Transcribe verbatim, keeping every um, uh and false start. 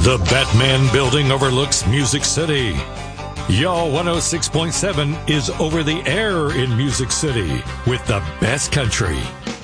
The Batman Building overlooks Music City. Y'all one oh six point seven is over the air in Music City with the best country.